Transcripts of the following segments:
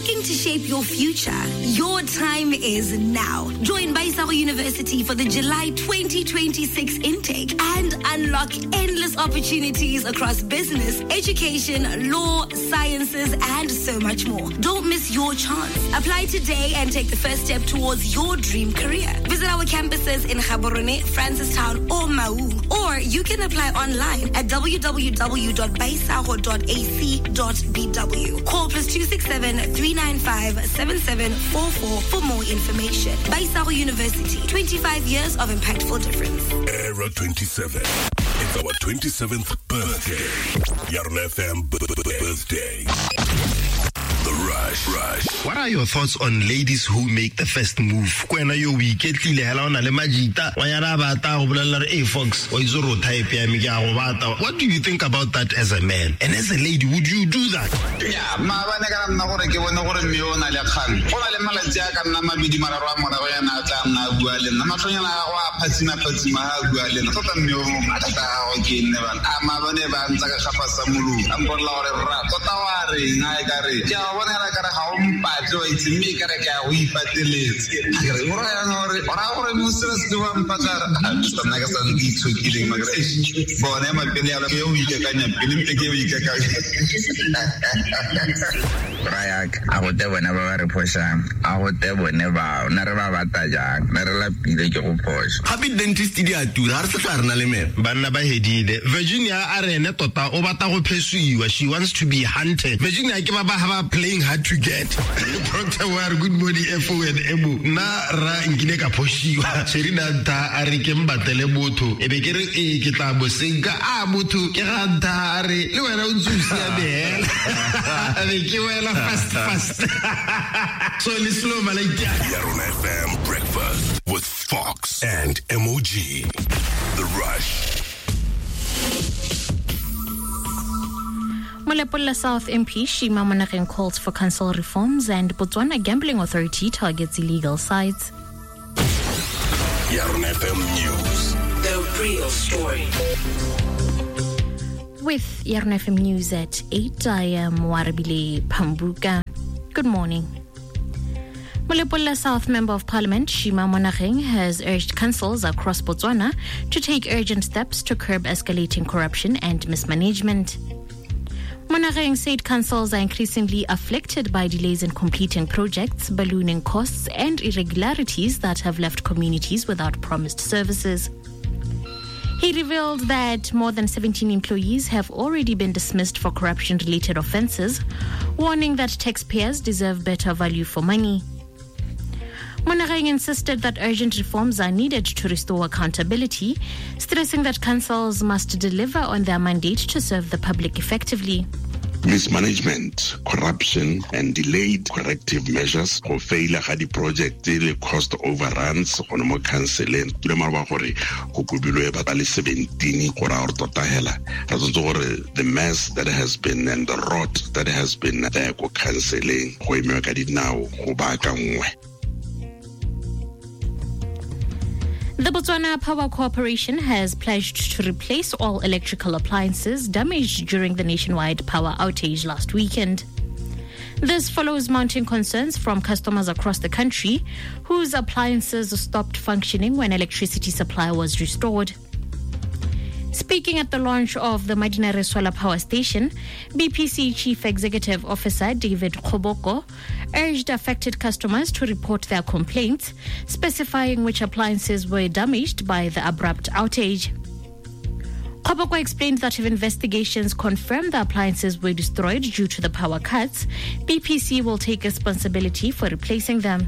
Looking to shape your future? Your time is now. Join Baisaro University for the July 2026 intake and unlock endless opportunities across business, education, law, sciences, and so much more. Don't miss your chance. Apply today and take the first step towards your dream career. Visit our campuses in Gaborone, Francistown, or Mau, or you can apply online at www.baisaro.ac.bw. Call +267 395 7744 for more information. Baisaro University, 25 years of impactful difference. Era 27. It's our 27th birthday. Yarn FM birthday. The Rush. What are your thoughts on ladies who make the first move? Kwena yo weekendly hela ona le majita wa yana bata go bolela re Fox o izoro type ya mi ga go bata. What do you think about that as a man? And as a lady, would you do that? Yeah, ma bana ka nna gore ke bona gore me ona le kgang. Go ba le malatsi a ka nna mabidi mararo a mora go yana tla nna bua le nna matlonyana go a phatsima ha bua le nna tota me o matata go ke nne bana a ma bane ba ntsa ka gafa sa mulu a mpolla gore ra tota wa re ngai ka re ke a bona ra ka re ga o mpatlo itse me ka re ka o ipateletse re go ra yana gore ora gore mo sera se wa mpatara a tsana ka sa ntshokile magre bona ma pele ya ke o ikekanya pele mpeke o ikekanya Rayak a go te bona ba re phosang a go te bone ba na re ba bata jang na re la pile ke go phosha Happy dentist di a tura re se tla rena le me banna ba hedile Virginia a rene tota o bata go phesuiwa she wants to be hunted Virginia ke ba ba playing hard to get Dr. War good morning FO and Emu na ra nkile ka phoshiwa Sherina ta a re ke mbatele botho e be ke re e ke tla bo senga a botho ke ga ntare le wena o tsusi ya behela a be ke wela fast so let's slow malaitia Yarn FM breakfast with Fox and MOG. The Rush. Molepola South MP Shima Monageng calls for council reforms and Botswana Gambling Authority targets illegal sites. Yarn FM News. The real story. With Yarn FM News at 8, I am Warabile Pambuka. Good morning. Molepola South Member of Parliament Shima Monageng has urged councils across Botswana to take urgent steps to curb escalating corruption and mismanagement. Monageng said councils are increasingly afflicted by delays in completing projects, ballooning costs, and irregularities that have left communities without promised services. He revealed that more than 17 employees have already been dismissed for corruption-related offences, warning that taxpayers deserve better value for money. Monageng insisted that urgent reforms are needed to restore accountability, stressing that councils must deliver on their mandate to serve the public effectively. Mismanagement, corruption, and delayed corrective measures go fail ga di project le cost overruns go mo canceling le marwa gore go kubilwe ba le 17 go ra re tota hela ra tsotso gore the mess that has been and the rot that has been there go canceling go ime ka dinao go ba ka nngwe. The Botswana Power Corporation has pledged to replace all electrical appliances damaged during the nationwide power outage last weekend. This follows mounting concerns from customers across the country whose appliances stopped functioning when electricity supply was restored. Speaking at the launch of the Madinare Solar Power Station, BPC Chief Executive Officer David Khoboko urged affected customers to report their complaints, specifying which appliances were damaged by the abrupt outage. Khoboko explained that if investigations confirm the appliances were destroyed due to the power cuts, BPC will take responsibility for replacing them.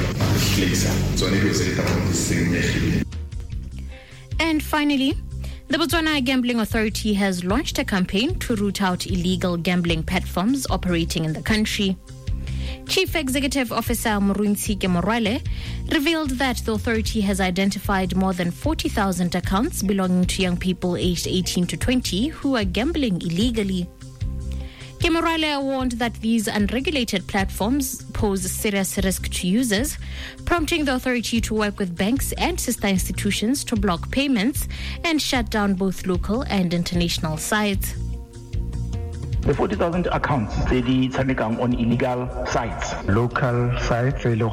And finally, The Botswana Gambling Authority has launched a campaign to root out illegal gambling platforms operating in the country. Chief Executive Officer Muruntsike Morale revealed that the authority has identified more than 40,000 accounts belonging to young people aged 18 to 20 who are gambling illegally. Morale warned that these unregulated platforms pose a serious risk to users, prompting the authority to work with banks and sister institutions to block payments and shut down both local and international sites. The 40,000 accounts they tshamekang on illegal sites. Local sites with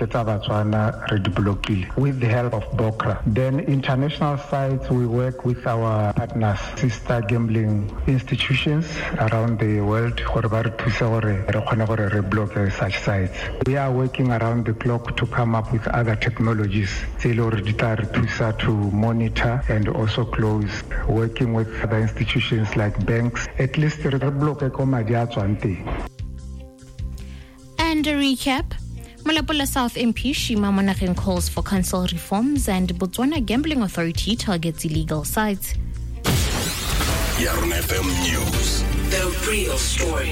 the help of BOCRA. Then international sites, we work with our partners, sister gambling institutions around the world to block such sites. We are working around the clock to come up with other technologies to monitor and also close, working with other institutions like banks, at least block. And a recap. Molapola South MP Shima Monageng calls for council reforms and Botswana Gambling Authority targets illegal sites. Yarn FM News. The real story.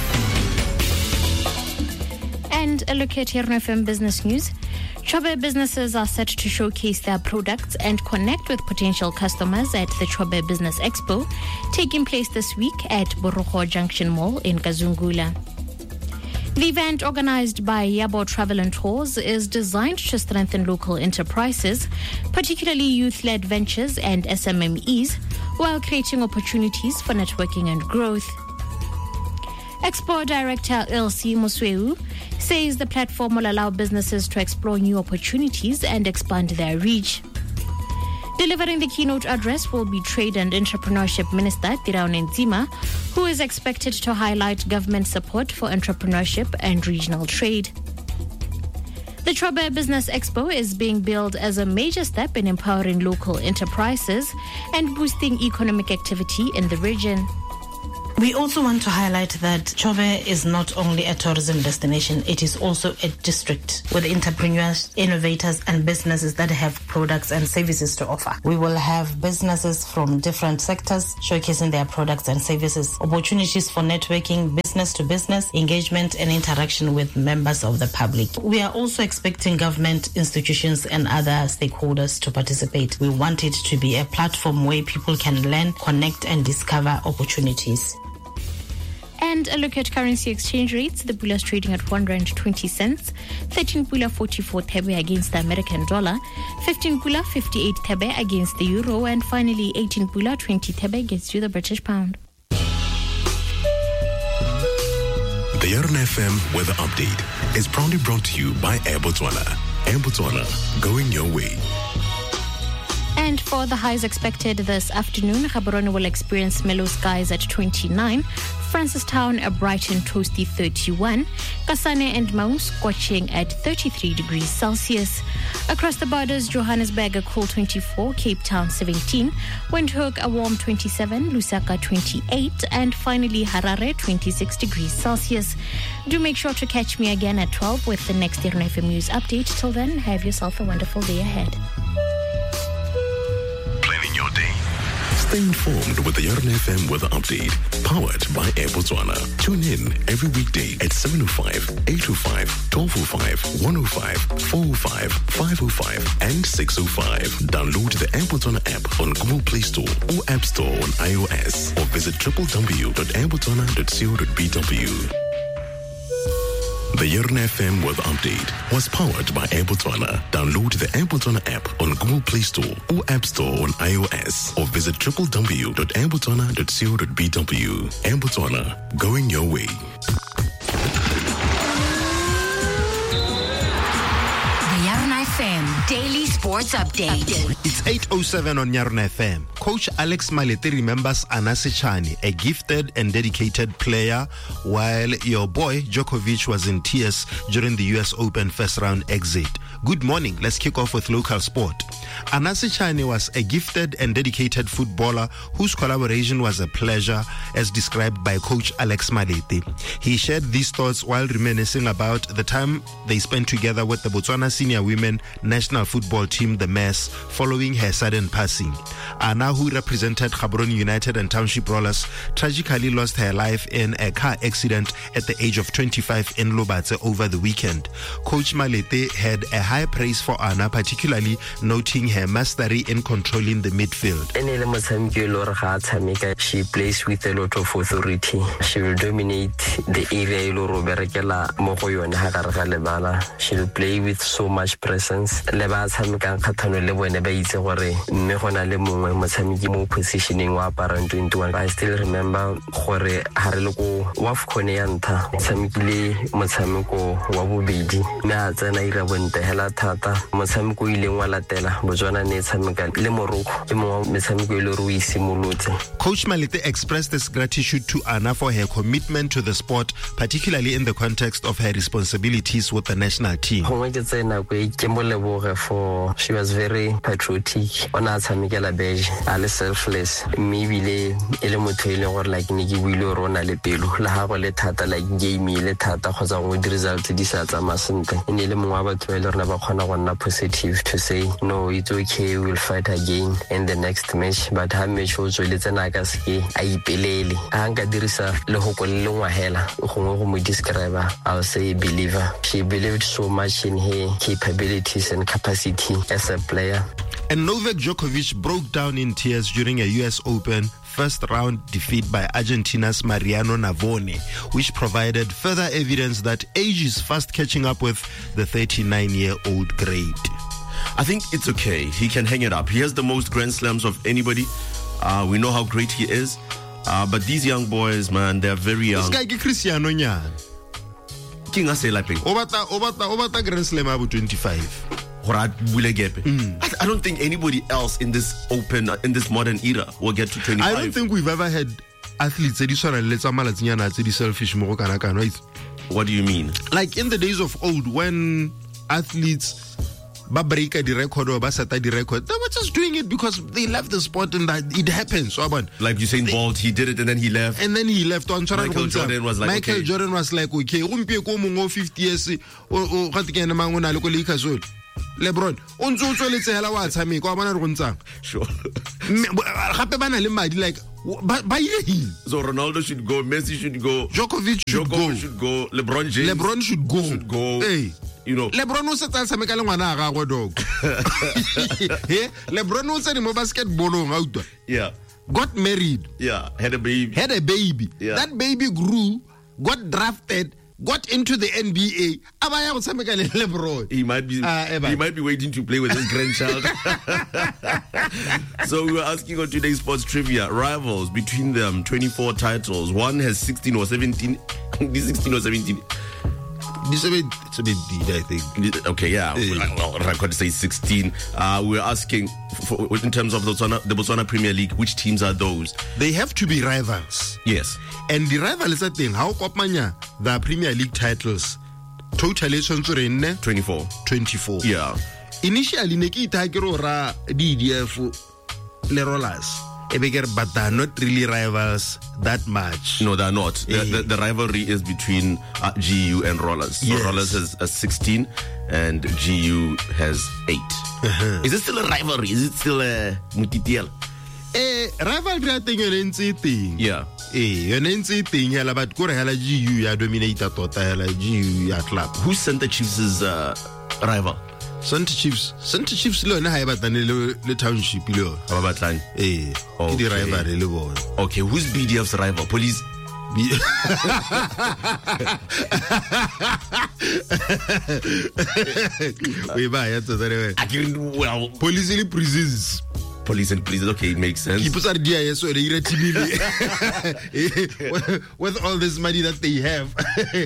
And a look at Yarn FM Business News. Chobe businesses are set to showcase their products and connect with potential customers at the Chobe Business Expo, taking place this week at Borokho Junction Mall in Kazungula. The event, organized by Yabo Travel and Tours, is designed to strengthen local enterprises, particularly youth-led ventures and SMMEs, while creating opportunities for networking and growth. Expo Director Elsie Musweu says the platform will allow businesses to explore new opportunities and expand their reach. Delivering the keynote address will be Trade and Entrepreneurship Minister Tirao Nzima, who is expected to highlight government support for entrepreneurship and regional trade. The Chobe Business Expo is being billed as a major step in empowering local enterprises and boosting economic activity in the region. We also want to highlight that Chobe is not only a tourism destination, it is also a district with entrepreneurs, innovators and businesses that have products and services to offer. We will have businesses from different sectors showcasing their products and services, opportunities for networking, business to business, engagement and interaction with members of the public. We are also expecting government, institutions and other stakeholders to participate. We want it to be a platform where people can learn, connect and discover opportunities. And a look at currency exchange rates. The Pula is trading at R1.20, 13 Pula 44 Thebe against the American dollar, 15 Pula 58 Thebe against the euro, and finally 18 Pula 20 Thebe against the British pound. The Yarn FM Weather Update is proudly brought to you by Air Botswana. Air Botswana, going your way. And for the highs expected this afternoon, Gaborone will experience mellow skies at 29, Francistown a bright and toasty 31, Kasane and Maun scorching at 33 degrees Celsius. Across the borders, Johannesburg a cool 24, Cape Town 17, Windhoek a warm 27, Lusaka 28, and finally Harare 26 degrees Celsius. Do make sure to catch me again at 12 with the next Yarn FM News update. Till then, have yourself a wonderful day ahead. Stay informed with the Yarn FM Weather Update, powered by Air Botswana. Tune in every weekday at 7:05, 8:05, 12:05, 1:05, 4:05, 5:05, and 6:05. Download the Air Botswana app on Google Play Store or App Store on iOS, or visit www.airbotswana.co.bw. The Yarn FM Weather Update was powered by Air Botswana. Download the Air Botswana app on Google Play Store or App Store on iOS, or visit www.airbotswana.co.bw. Air Botswana, going your way. The Yarn FM Daily Sports Update. It's 8:07 on Yarn FM. Coach Alex Malete remembers Anase Chani, a gifted and dedicated player, while your boy Djokovic was in tears during the US Open first round exit. Good morning. Let's kick off with local sport. Anase Chani was a gifted and dedicated footballer whose collaboration was a pleasure, as described by Coach Alex Malete. He shared these thoughts while reminiscing about the time they spent together with the Botswana senior women national football team, the Mess, following her sudden passing. Ana, who represented Gaborone United and Township Rollers, tragically lost her life in a car accident at the age of 25 in Lobatse over the weekend. Coach Malete had a high praise for Anna, particularly noting her mastery in controlling the midfield. She plays with a lot of authority. She will dominate the area. She will play with so much presence. I still remember Coach Malete expressed his gratitude to Anna for her commitment to the sport, particularly in the context of her responsibilities with the national team. She was very patriotic. Selfless. Maybe like positive to say no, it's okay, we'll fight again in the next match. But her match also I'll say believer. She believed so much in her capabilities and capacity as a player. And Novak Djokovic broke down in tears during a US Open first round defeat by Argentina's Mariano Navone, which provided further evidence that age is fast catching up with the 39-year-old great. I think it's okay. He can hang it up. He has the most Grand Slams of anybody. We know how great he is. But these young boys, man, they're very young. This guy Cristiano Nyan. King I say laping. Obata Grand Slam abu 25. I don't think anybody else in this open, in this modern era will get to 25. I don't think we've ever had athletes selfish. What do you mean? Like in the days of old, when athletes break the record or set the record, they were just doing it because they left the sport and that it happens. Like Usain Bolt, he did it and then he left. Michael Jordan was like, okay, 50 years. LeBron sure. Like so Ronaldo should go, Messi should go, Djokovic should go, LeBron James should go. Hey, you know, LeBron was LeBron was in basketball. Yeah. Got married. Yeah. Had a baby. Yeah. That baby grew, got drafted, got into the NBA. He might be waiting to play with his grandchild. So we were asking on today's sports trivia, rivals between them, 24 titles. One has 16 or 17. 16 or 17. It's a bit deep, I think. Okay, yeah. Well, I could say 16. We're asking, in terms of the Botswana Premier League, which teams are those? They have to be rivals. Yes. And the rival is a thing. How Kopmanya, the Premier League titles, totally 24. Yeah. Initially, Nekita Girora, DDF, Le Rollers. But they're not really rivals that much. No, they're not. The rivalry is between GU and Rollers. So yes. Rollers has 16 and GU has 8. Is it still a rivalry? Is it still a mutitiel? Rivalry, I think, you're thing. Yeah. You're thing, but GU, you dominate a total GU club. Who's Center Chiefs' rival? Center Chiefs lo na ha ba tane le township lo ha ba batlang the rivalry le bona. Okay, who's BDF's rival? Police. We buy it so that well, police and prisons. Police and prisons. Okay, it makes sense. People are there, so they with all this money that they have.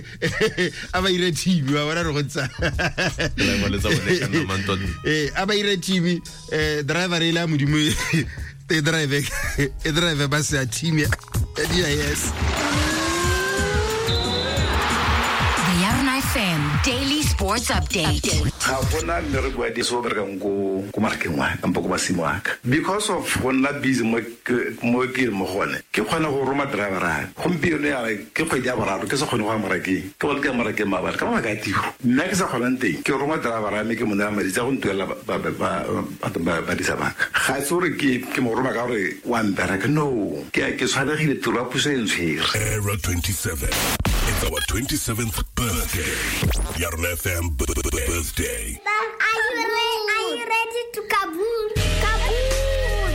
TV. Driver ela modimo te drive ba sa team yes. The Yarn FM Daily Sports Update. Ga bona mmereko wa diso berekang ko marakeng wa kampo ko basimo wa ka because of gonna busy mo ke mo gone ke kgona go roma driver a gompieno ya ke kgwedi ya boraro ke se kgone go amarakeng ke go ke amarakeng mabala ka ba ka tiro nna ke sa kgona nteng ke roma driver a me ke mona madi tsa go ntuela ba disabaka ga se gore ke mo roma ka gore wa mbereka no ke tshwanegile tiro ya puso e ntshwere. Era 27. It's our 27th birthday. Yarn FM birthday. Are you ready?